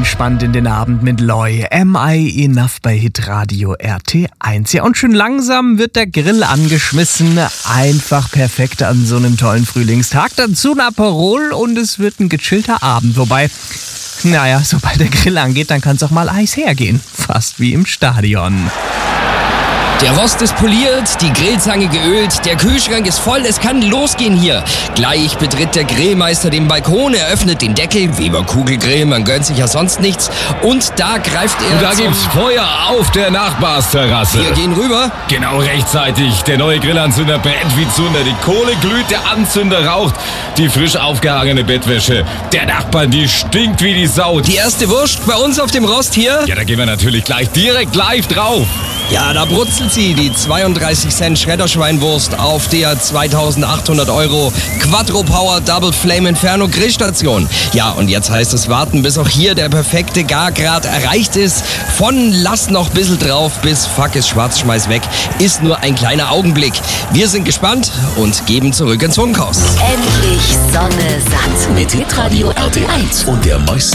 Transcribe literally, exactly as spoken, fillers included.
entspannt in den Abend mit Loy. Am I Enough bei Hitradio R T eins. Ja, und schön langsam wird der Grill angeschmissen. Einfach perfekt an so einem tollen Frühlingstag. Dazu ein Aperol und es wird ein gechillter Abend. Wobei, naja, sobald der Grill angeht, dann kann es auch mal Eis hergehen. Fast wie im Stadion. Der Rost ist poliert, die Grillzange geölt, der Kühlschrank ist voll, es kann losgehen hier. Gleich betritt der Grillmeister den Balkon, er öffnet den Deckel, Weber Kugelgrill, man gönnt sich ja sonst nichts. Und da greift er Und da zum... gibt's Feuer auf der Nachbarsterrasse. Wir gehen rüber. Genau rechtzeitig. Der neue Grillanzünder brennt wie Zunder. Die Kohle glüht, der Anzünder raucht. Die frisch aufgehangene Bettwäsche der Nachbarn, die stinkt wie die Sau. Die erste Wurst bei uns auf dem Rost hier. Ja, da gehen wir natürlich gleich direkt live drauf. Ja, da brutzelt sie, die zweiunddreißig Cent Schredderschweinwurst auf der zweitausendachthundert Euro Quattro Power Double Flame Inferno Grillstation. Ja, und jetzt heißt es warten, bis auch hier der perfekte Gargrad erreicht ist. Von lass noch bissl drauf bis fuck ist schwarz, schmeiß weg, ist nur ein kleiner Augenblick. Wir sind gespannt und geben zurück ins Funkhaus. Endlich Sonne satt mit Hitradio R T eins und der meisten